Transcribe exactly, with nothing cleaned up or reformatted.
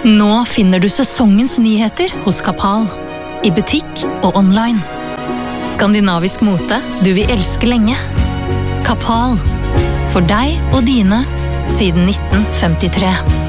Nå finner du sesongens nyheter hos Kapal, i butikk og online. Skandinavisk mote du vil elske lenge. Kapal, for deg og dine, siden nitten femtitre.